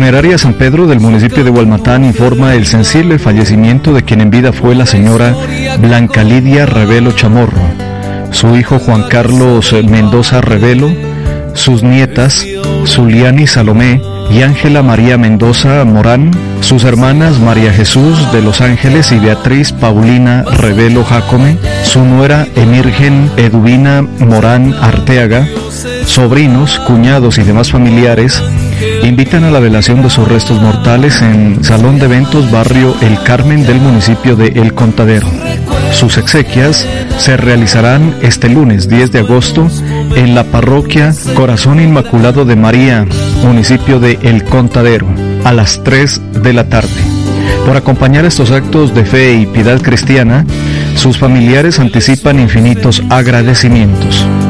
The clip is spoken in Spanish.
funeraria San Pedro del municipio de Hualmatán informa el sensible fallecimiento de quien en vida fue la señora Blanca Lidia Revelo Chamorro, su hijo Juan Carlos Mendoza Revelo, sus nietas Zuliani Salomé y Ángela María Mendoza Morán, sus hermanas María Jesús de Los Ángeles y Beatriz Paulina Revelo Jacome, su nuera Emirgen Eduvina Morán Arteaga, sobrinos, cuñados y demás familiares invitan a la velación de sus restos mortales en Salón de Eventos Barrio El Carmen del municipio de El Contadero. Sus exequias se realizarán este lunes 10 de agosto en la parroquia Corazón Inmaculado de María, municipio de El Contadero, a las 3 de la tarde. Por acompañar estos actos de fe y piedad cristiana, sus familiares anticipan infinitos agradecimientos.